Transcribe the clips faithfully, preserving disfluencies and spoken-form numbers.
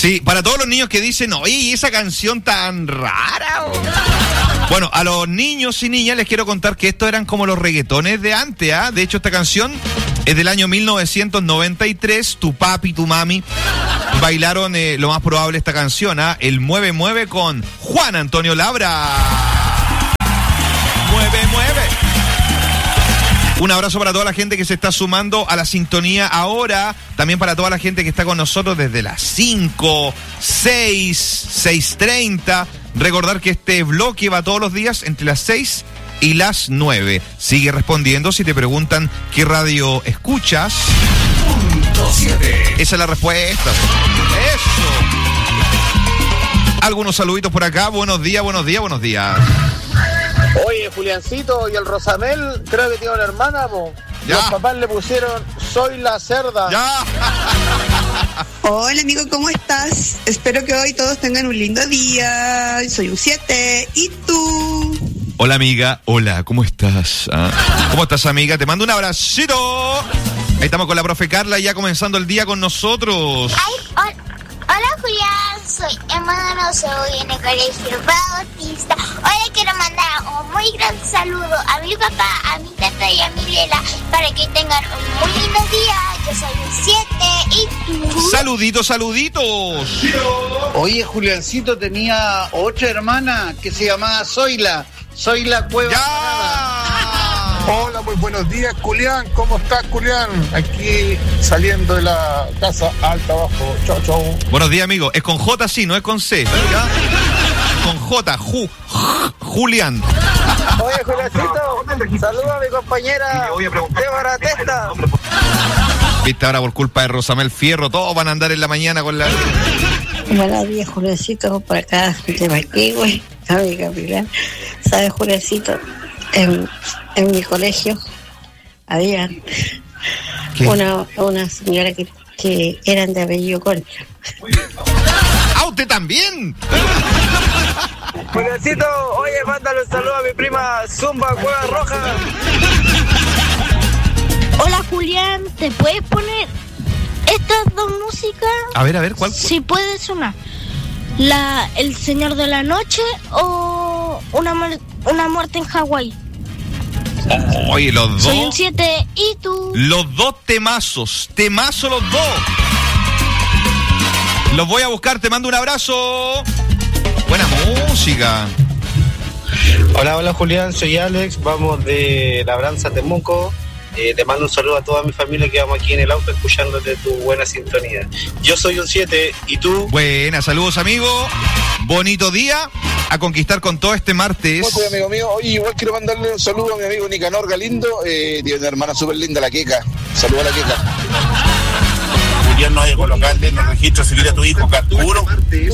Sí, para todos los niños que dicen, oye, ¿y esa canción tan rara? Bueno, a los niños y niñas les quiero contar que estos eran como los reggaetones de antes, ¿ah? ¿eh? De hecho, esta canción es del año mil novecientos noventa y tres. Tu papi, tu mami bailaron, eh, lo más probable, esta canción, ¿ah? ¿eh? El Mueve Mueve con Juan Antonio Labra. Mueve, mueve. Un abrazo para toda la gente que se está sumando a la sintonía ahora. También para toda la gente que está con nosotros desde las cinco, seis, seis treinta. Recordar que este bloque va todos los días entre las seis y las nueve. Sigue respondiendo si te preguntan qué radio escuchas. Punto siete. Esa es la respuesta. Eso. Algunos saluditos por acá. Buenos días, buenos días, buenos días. Oye, Juliancito y el Rosamel, creo que tiene una hermana, po. Ya. Los papás le pusieron Soy la Cerda. Ya. Hola amigo, ¿cómo estás? Espero que hoy todos tengan un lindo día. Soy un siete. ¿Y tú? Hola amiga, hola, ¿cómo estás? ¿Ah? ¿Cómo estás amiga? Te mando un abracito. Ahí estamos con la profe Carla ya comenzando el día con nosotros. Ay, hola, hola Julián, soy Emma Donoso, voy en el colegio Bautista. Hoy le quiero mandar un muy gran saludo a mi papá, a mi tata y a mi Lela para que tengan un muy lindo día. Yo soy un siete y tú. Saluditos, saluditos. Oye, Juliancito tenía otra hermana que se llamaba Zoila. Zoila Cueva. ¡Ya! Hola, muy buenos días, Julián. ¿Cómo estás, Julián? Aquí saliendo de la casa alta abajo. Chau, chau. Buenos días, amigo. Es con J, sí, no es con C. ¿Ya? Con J, Ju, Julián. Oye, Juliancito, saluda a mi compañera Débora Testa. Viste, ahora por culpa de Rosamel Fierro, todos van a andar en la mañana con la... Buenos días, Juliancito, por acá de Maquigüe, amiga Pilar. ¿Sabes, Juliancito? En, en mi colegio había una, una señora que, que eran de apellido Concha. ¡Ah, usted también! Juliancito, oye, mándale un saludo a mi prima Zumba Cueva Roja. Hola Julián, ¿te puedes poner estas dos músicas? A ver, a ver, ¿cuál? Si puede sonar. La El Señor de la Noche o Una, una muerte en Hawái. Oye, los dos. Soy un siete y tú. Los dos temazos. Temazo los dos. Los voy a buscar, te mando un abrazo. Buena música. Hola, hola Julián, soy Alex, vamos de Labranza, Temuco. Eh, te mando un saludo a toda mi familia que vamos aquí en el auto escuchándote tu buena sintonía. Yo soy un siete, ¿y tú? Buena, saludos amigo. Bonito día a conquistar con todo este martes. Otro amigo mío, oye, igual quiero mandarle un saludo a mi amigo Nicanor Galindo. Eh, tiene una hermana súper linda, la Queca. Saludos a la Queca. Julián, no hay que colocarle en el registro civil a tu hijo Arturo.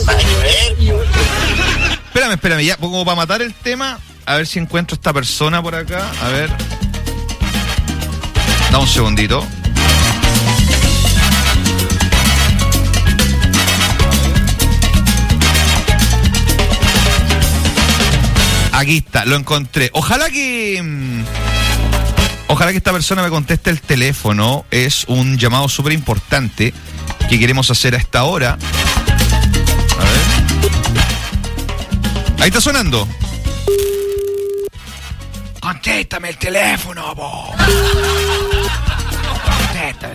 Espérame, espérame, ya, como para matar el tema, a ver si encuentro esta persona por acá. A ver. Da un segundito. Aquí está, lo encontré. Ojalá que... Ojalá que esta persona me conteste el teléfono. Es un llamado súper importante que queremos hacer a esta hora. A ver. Ahí está sonando. Contéstame el teléfono, po. Contéstame.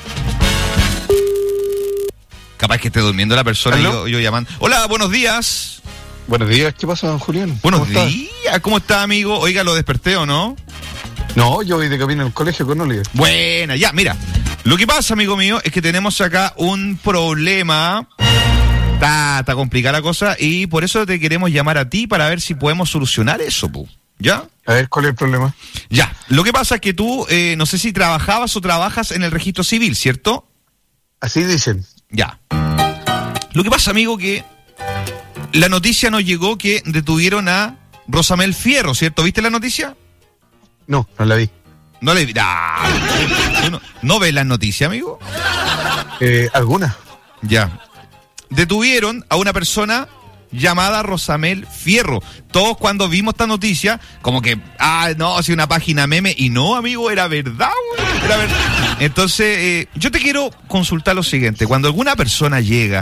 Capaz que esté durmiendo la persona y yo, yo llamando. Hola, buenos días. Buenos días, ¿qué pasa, don Julián? Buenos ¿Cómo días, estás? ¿cómo está, amigo? Oiga, ¿lo desperté o no? No, yo voy de camino al colegio con Oliver. Buena, ya, mira. Lo que pasa, amigo mío, es que tenemos acá un problema. Está, está complicada la cosa y por eso te queremos llamar a ti para ver si podemos solucionar eso, pu. ¿Ya? A ver, ¿cuál es el problema? Ya, lo que pasa es que tú, eh, no sé si trabajabas o trabajas en el registro civil, ¿cierto? Así dicen. Ya. Lo que pasa, amigo, que la noticia nos llegó que detuvieron a Rosamel Fierro, ¿cierto? ¿Viste la noticia? No, no la vi. No le vi. Ah, ¿no, ¿No ves las noticias, amigo? Eh, ¿Alguna? Ya. Detuvieron a una persona llamada Rosamel Fierro. Todos cuando vimos esta noticia, como que, ah, no, si una página meme, y no, amigo, era verdad, güey, era verdad. Entonces, eh, yo te quiero consultar lo siguiente. Cuando alguna persona llega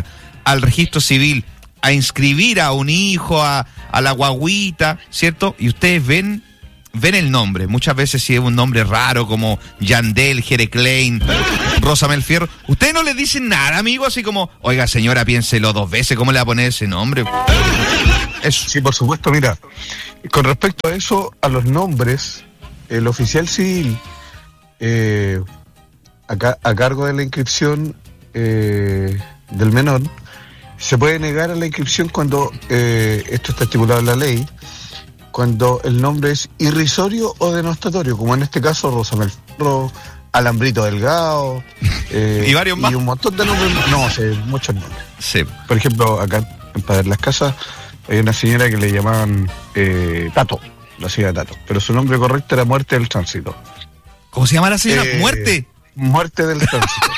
al registro civil a inscribir a un hijo, a, a la guaguita, ¿cierto? Y ustedes ven ven el nombre. Muchas veces si es un nombre raro como Yandel, Jere Klein, Rosamel Fierro, ustedes no le dicen nada, amigo, así como, oiga señora, piénselo dos veces, ¿cómo le va a poner ese nombre? Eso. Sí, por supuesto, mira, con respecto a eso, a los nombres, el oficial civil eh, a, ca- a cargo de la inscripción eh, del menor, se puede negar a la inscripción cuando, eh, esto está estipulado en la ley, cuando el nombre es irrisorio o denostatorio, como en este caso Rosamel Ferro, Alambrito Delgado, eh, y varios más. Y un montón de nombres, no sé, muchos nombres. Sí. Por ejemplo, acá en Padre Las Casas hay una señora que le llamaban eh, Tato, la señora Tato, pero su nombre correcto era Muerte del Tránsito. ¿Cómo se llama la señora? Eh, ¿Muerte? Muerte del Tránsito.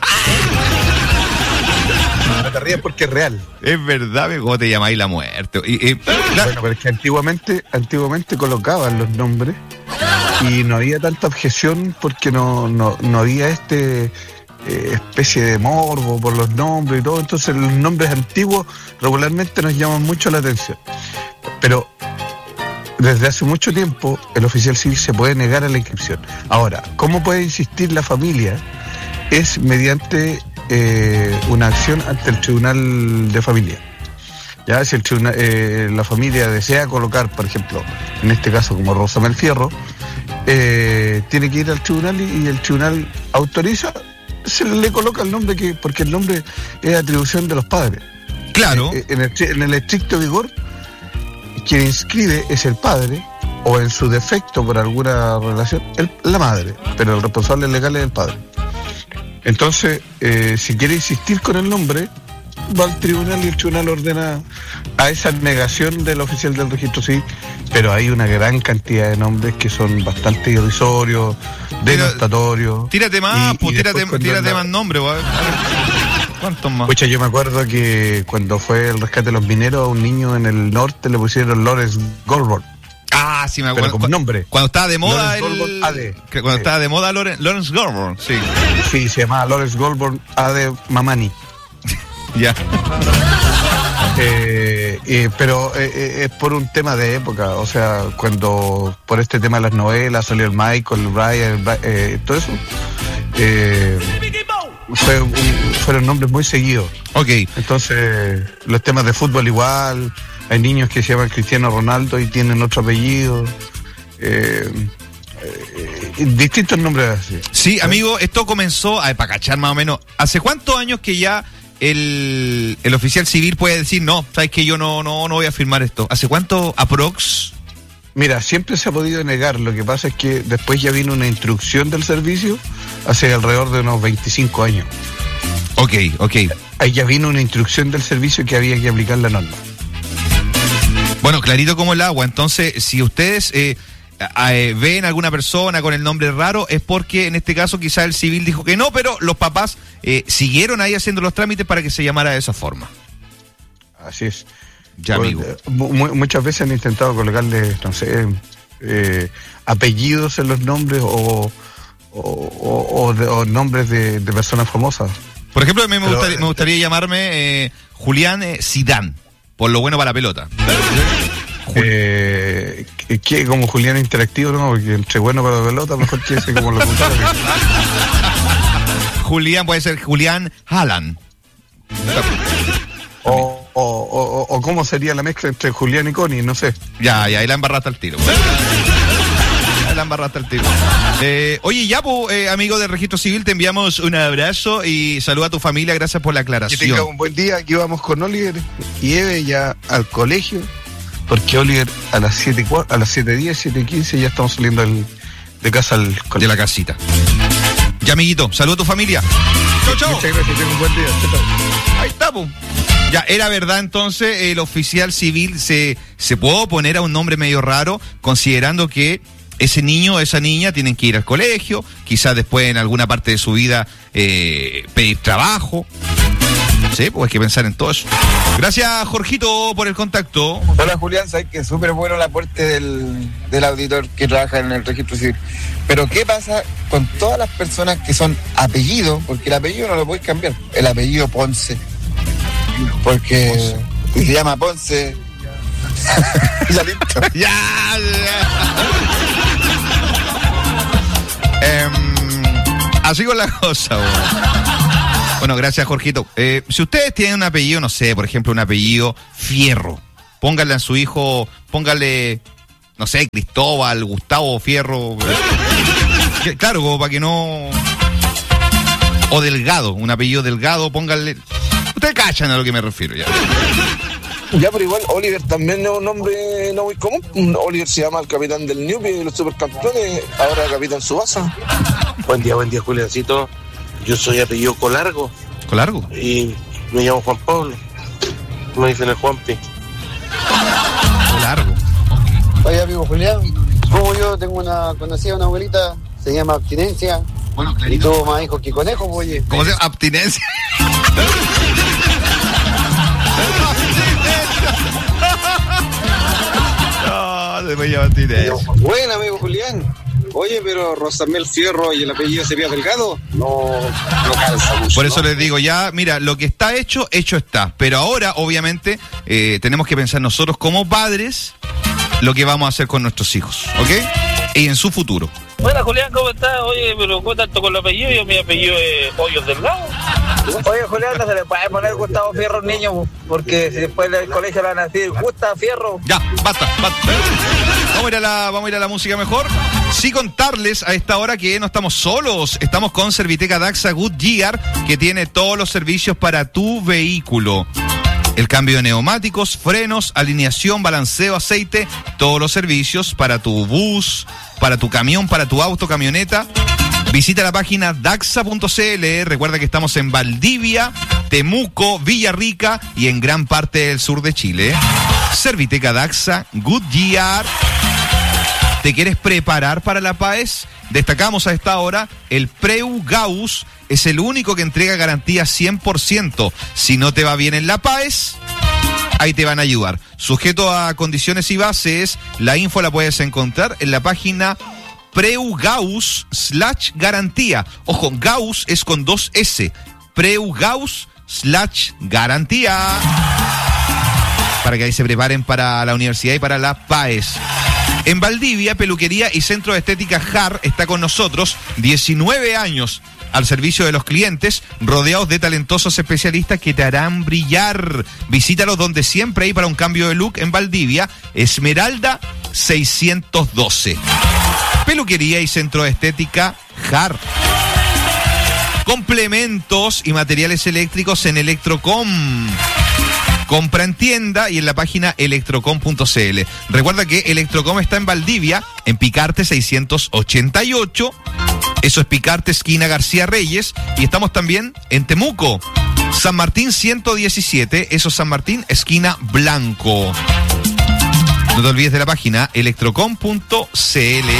No te rías porque es real. Es verdad, ¿cómo te llamáis la muerte? Y, y, la... Bueno, pero es que antiguamente, antiguamente colocaban los nombres y no había tanta objeción porque no, no, no había este eh, especie de morbo por los nombres y todo. Entonces los nombres antiguos regularmente nos llaman mucho la atención. Pero desde hace mucho tiempo el oficial civil se puede negar a la inscripción. Ahora, ¿cómo puede insistir la familia? Es mediante eh, una acción ante el tribunal de familia. Ya, si el tribunal, eh, la familia desea colocar, por ejemplo, en este caso como Rosamel Fierro, eh, tiene que ir al tribunal y, y el tribunal autoriza, se le coloca el nombre que, porque el nombre es atribución de los padres. Claro. Eh, en, el, en el estricto vigor, quien inscribe es el padre, o en su defecto por alguna relación, el, la madre, pero el responsable legal es el padre. Entonces, eh, si quiere insistir con el nombre, va al tribunal y el tribunal ordena a esa negación del oficial del registro civil, pero hay una gran cantidad de nombres que son bastante irrisorios, denostatorios. Tírate más, y, pues y tírate, tírate la... más nombres. ¿Cuántos más? Pucha, yo me acuerdo que cuando fue el rescate de los mineros, a un niño en el norte le pusieron Lawrence Goldborn. Ah, sí me acuerdo. Pero como nombre. Cuando estaba de moda Lawrence el... Goldborn A D. Cuando sí. estaba de moda Lawrence, Lawrence Goldborn, sí. Sí, se llamaba Lawrence Goldborn A D Mamani. Ya. Eh, eh, pero eh, eh, es por un tema de época, o sea, cuando por este tema de las novelas salió el Michael, el Brian, eh, todo eso, eh, fue un, fueron nombres muy seguidos. Ok. Entonces, los temas de fútbol igual, hay niños que se llaman Cristiano Ronaldo y tienen otro apellido. Eh, eh, distintos nombres así. Sí, amigo, esto comenzó, a, para cachar más o menos, ¿hace cuántos años que ya el, el oficial civil puede decir, no, sabes que yo no, no, no voy a firmar esto? ¿Hace cuánto aprox? Mira, siempre se ha podido negar, lo que pasa es que después ya vino una instrucción del servicio hace alrededor de unos veinticinco años. Ok, ok. Ahí ya vino una instrucción del servicio que había que aplicar la norma. Bueno, clarito como el agua. Entonces, si ustedes eh, eh, ven a alguna persona con el nombre raro, es porque en este caso quizá el civil dijo que no, pero los papás eh, siguieron ahí haciendo los trámites para que se llamara de esa forma. Así es. Ya, amigo. M- muchas veces han intentado colocarle, no sé, eh, apellidos en los nombres o, o, o, o, de, o nombres de, de personas famosas. Por ejemplo, a mí me, Pero, gustaría, me gustaría llamarme eh, Julián eh, Zidane, por lo bueno para la pelota. Eh, que como Julián Interactivo, ¿no? Porque entre bueno para la pelota, mejor que ese como lo contrario. Julián puede ser Julián Haaland. O, o, o, o cómo sería la mezcla entre Julián y Connie, no sé. Ya, ya, ahí la embarraste al tiro. Ahí la embarraste al tiro. Eh, oye, ya, pues, eh, amigo del Registro Civil, te enviamos un abrazo y saluda a tu familia, gracias por la aclaración. Que tenga un buen día, aquí vamos con Oliver y Eve ya al colegio, porque Oliver a las siete a las siete diez, siete quince ya estamos saliendo al, de casa al colegio. De la casita. Ya, amiguito, saluda a tu familia. Chau, chau. Muchas gracias, tenga un buen día. Chau, chau. Ahí está, pues. Ya, era verdad entonces, el oficial civil se, se puede oponer a un nombre medio raro, considerando que ese niño o esa niña tienen que ir al colegio, quizás después en alguna parte de su vida eh, pedir trabajo. Sí, pues hay que pensar en todo eso. Gracias, Jorgito, por el contacto. Hola, Julián, sabes que es súper bueno el aporte del, del auditor que trabaja en el registro civil. Pero ¿qué pasa con todas las personas que son apellidos? Porque el apellido no lo podéis cambiar. El apellido Ponce, Porque si se llama Ponce. Ya listo. Ya, ya. eh, así con la cosa, bueno. Bueno, gracias, Jorgito. Eh, si ustedes tienen un apellido, no sé, por ejemplo, un apellido Fierro, pónganle a su hijo, pónganle, no sé, Cristóbal, Gustavo Fierro. Eh, claro, como para que no... O Delgado, un apellido Delgado, pónganle... Ustedes cachan a lo que me refiero ya. Ya, pero igual Oliver también es un nombre no muy común. Oliver se llama el capitán del Newpi de los supercampeones, ahora capitán Subasa. Buen día, buen día, Juliancito. Yo soy apellido Colargo. ¿Colargo? Y me llamo Juan Pablo. Me dicen el Juanpi. Colargo. Oye, amigo Julián, como yo tengo una conocida, una abuelita, se llama Abstinencia. Bueno, y tuvo más hijos que conejos, oye. ¿Cómo se llama? Abstinencia. No, se me llama abstinencia. Bueno, amigo Julián. Oye, pero Rosamel Fierro y el apellido sería Delgado, no, no calza mucho. Por eso ¿no? les digo, ya, mira, lo que está hecho, hecho está. Pero ahora, obviamente, eh, tenemos que pensar nosotros como padres lo que vamos a hacer con nuestros hijos, ¿ok? Y en su futuro. Hola, Julián, ¿cómo estás? Oye, pero ¿cómo tanto con el apellido? Yo, mi apellido es Hoyos Delgado. Oye, Julián, no se le puede poner Gustavo Fierro a un niño, porque si después del colegio le van a decir Gustavo Fierro. Ya, basta, basta. Vamos a ir a la, vamos a ir a la música mejor. Sí, contarles a esta hora que no estamos solos. Estamos con Serviteca Daxa Goodyear, que tiene todos los servicios para tu vehículo. El cambio de neumáticos, frenos, alineación, balanceo, aceite, todos los servicios para tu bus, para tu camión, para tu auto, camioneta. Visita la página daxa punto c l. Recuerda que estamos en Valdivia, Temuco, Villarrica y en gran parte del sur de Chile. Serviteca Daxa Goodyear. ¿Te quieres preparar para la P A E S? Destacamos a esta hora el Preu Gauss. Es el único que entrega garantía cien por ciento. Si no te va bien en la P A E S, ahí te van a ayudar. Sujeto a condiciones y bases, la info la puedes encontrar en la página Preu Gauss slash garantía. Ojo, Gauss es con dos S. Preu Gauss slash garantía. Para que ahí se preparen para la universidad y para la P A E S. En Valdivia, Peluquería y Centro de Estética J A R está con nosotros, diecinueve años al servicio de los clientes, rodeados de talentosos especialistas que te harán brillar. Visítalos donde siempre hay para un cambio de look en Valdivia, Esmeralda seiscientos doce. Peluquería y Centro de Estética J A R. Complementos y materiales eléctricos en Electrocom. Compra en tienda y en la página electrocom punto c l. Recuerda que Electrocom está en Valdivia, en Picarte seiscientos ochenta y ocho. Eso es Picarte, esquina García Reyes. Y estamos también en Temuco, San Martín ciento diecisiete. Eso es San Martín, esquina Blanco. No te olvides de la página electrocom punto c l.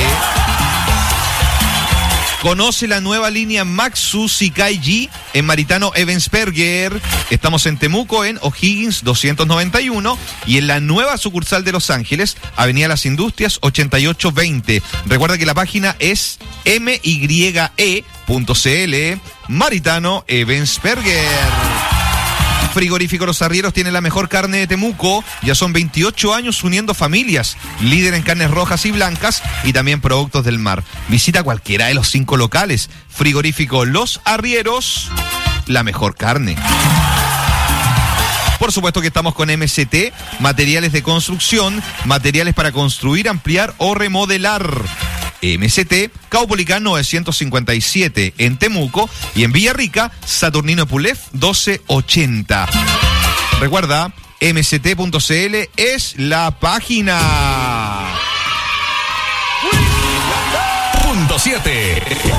Conoce la nueva línea Maxus y Kai G en Maritano Ebensberger. Estamos en Temuco, en O'Higgins doscientos noventa y uno. Y en la nueva sucursal de Los Ángeles, Avenida Las Industrias ochenta y ocho veinte. Recuerda que la página es m y e punto c l. Maritano Ebensberger. Frigorífico Los Arrieros tiene la mejor carne de Temuco. Ya son veintiocho años uniendo familias. Líder en carnes rojas y blancas y también productos del mar. Visita cualquiera de los cinco locales. Frigorífico Los Arrieros, la mejor carne. Por supuesto que estamos con M C T, materiales de construcción, materiales para construir, ampliar o remodelar. M C T, Caupolicán novecientos cincuenta y siete en Temuco y en Villarrica, Saturnino Pulef doce ochenta. Recuerda, m c t punto c l es la página. Punto siete.